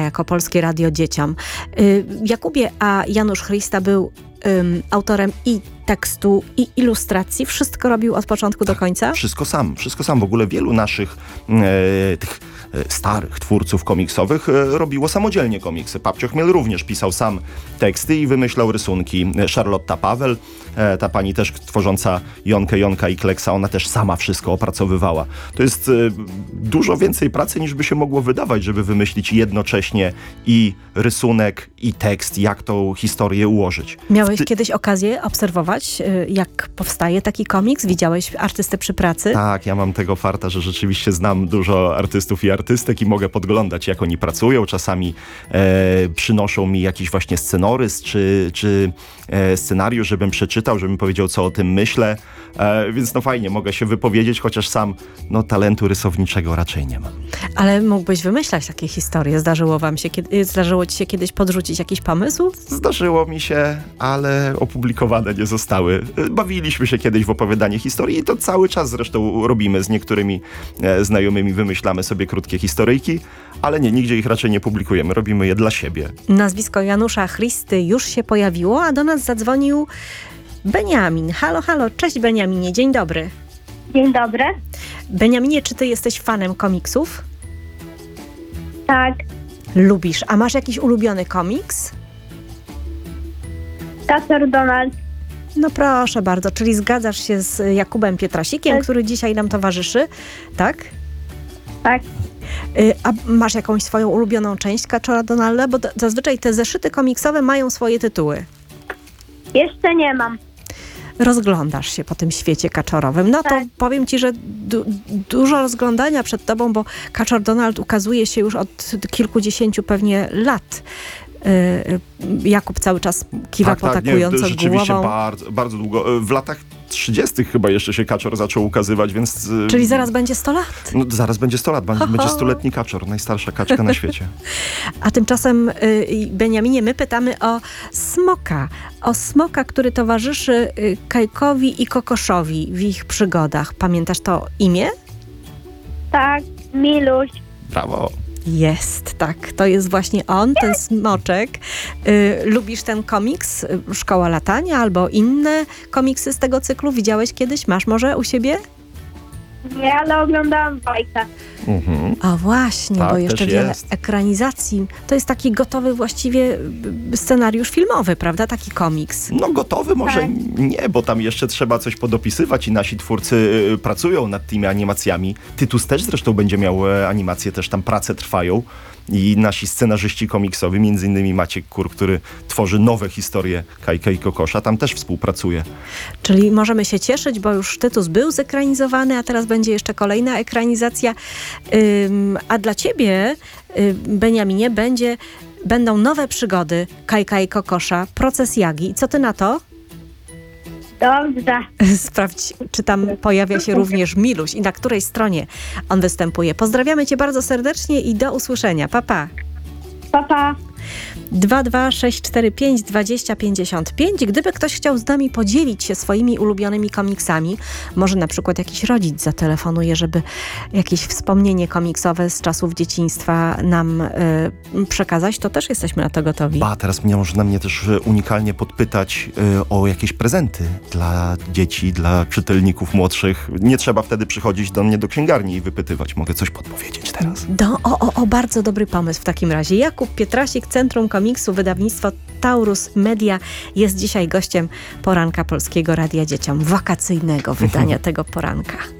jako Polskie Radio Dzieciom. Jakubie, a Janusz Chrysta był autorem i tekstu, i ilustracji. Wszystko robił od początku do końca? Wszystko sam. W ogóle wielu naszych tych starych twórców komiksowych robiło samodzielnie komiksy. Papcio Chmiel również pisał sam teksty i wymyślał rysunki. Charlotta Paweł, ta pani też tworząca Jonka i Kleksa, ona też sama wszystko opracowywała. To jest dużo więcej pracy, niż by się mogło wydawać, żeby wymyślić jednocześnie i rysunek, i tekst, jak tą historię ułożyć. Miałeś kiedyś okazję obserwować, jak powstaje taki komiks? Widziałeś artystę przy pracy? Tak, ja mam tego farta, że rzeczywiście znam dużo artystów i artystek i mogę podglądać, jak oni pracują. Czasami przynoszą mi jakiś właśnie scenorys czy scenariusz, żebym przeczytał, żebym powiedział, co o tym myślę. Więc no fajnie, mogę się wypowiedzieć, chociaż sam talentu rysowniczego raczej nie mam. Ale mógłbyś wymyślać takie historie. Zdarzyło ci się kiedyś podrzucić jakiś pomysł? Zdarzyło mi się, ale opublikowane nie zostały. Bawiliśmy się kiedyś w opowiadanie historii i to cały czas zresztą robimy. Z niektórymi znajomymi wymyślamy sobie krótkie historyjki, ale nigdzie ich raczej nie publikujemy. Robimy je dla siebie. Nazwisko Janusza Chrysty już się pojawiło, a do nas zadzwonił Beniamin. Halo, cześć Beniaminie, dzień dobry. Dzień dobry. Beniaminie, czy ty jesteś fanem komiksów? Tak. Lubisz, a masz jakiś ulubiony komiks? Kaczor Donald. No proszę bardzo, czyli zgadzasz się z Jakubem Pietrasikiem, Tak. który dzisiaj nam towarzyszy, tak? Tak. A masz jakąś swoją ulubioną część Kaczora Donalda? Bo zazwyczaj te zeszyty komiksowe mają swoje tytuły. Jeszcze nie mam. Rozglądasz się po tym świecie kaczorowym. No to Tak. powiem ci, że dużo rozglądania przed tobą, bo Kaczor Donald ukazuje się już od kilkudziesięciu pewnie lat. Jakub cały czas kiwa potakująco rzeczywiście głową. bardzo, bardzo długo. W latach 30. chyba jeszcze się Kaczor zaczął ukazywać, więc... Czyli zaraz będzie 100 lat. No, zaraz będzie 100 lat, będzie 100-letni Kaczor, najstarsza kaczka na świecie. A tymczasem, Beniaminie, my pytamy o smoka. O smoka, który towarzyszy Kajkowi i Kokoszowi w ich przygodach. Pamiętasz to imię? Tak. Miluś. Brawo. Jest, tak. To jest właśnie on, ten smoczek. Lubisz ten komiks? Szkoła latania albo inne komiksy z tego cyklu? Widziałeś kiedyś? Masz może u siebie? Nie, ale oglądałam bajkę. Mhm. A właśnie, Tak, bo jeszcze też wiele jest. ekranizacji. To jest taki gotowy właściwie scenariusz filmowy, prawda? Taki komiks. No gotowy może Tak. nie, bo tam jeszcze trzeba coś podopisywać i nasi twórcy pracują nad tymi animacjami. Tytus też zresztą będzie miał animacje, też tam prace trwają. I nasi scenarzyści komiksowi, między innymi Maciek Kur, który tworzy nowe historie Kajka i Kokosza, tam też współpracuje. Czyli możemy się cieszyć, bo już Tytus był zekranizowany, a teraz będzie jeszcze kolejna ekranizacja. A dla ciebie, Beniaminie, będą nowe przygody Kajka i Kokosza, Proces Jagi. Co ty na to? Dobrze. Sprawdź, czy tam pojawia się również Miluś i na której stronie on występuje. Pozdrawiamy cię bardzo serdecznie i do usłyszenia. Pa, pa. Pa, pa. 22645 2055. Gdyby ktoś chciał z nami podzielić się swoimi ulubionymi komiksami, może na przykład jakiś rodzic zatelefonuje, żeby jakieś wspomnienie komiksowe z czasów dzieciństwa nam przekazać, to też jesteśmy na to gotowi. Teraz można mnie też unikalnie podpytać o jakieś prezenty dla dzieci, dla czytelników młodszych. Nie trzeba wtedy przychodzić do mnie do księgarni i wypytywać. Mogę coś podpowiedzieć teraz. Bardzo dobry pomysł w takim razie. Jakub Pietrasik, Centrum Komiksu, wydawnictwo Taurus Media jest dzisiaj gościem poranka Polskiego Radia Dzieciom, wakacyjnego wydania tego poranka.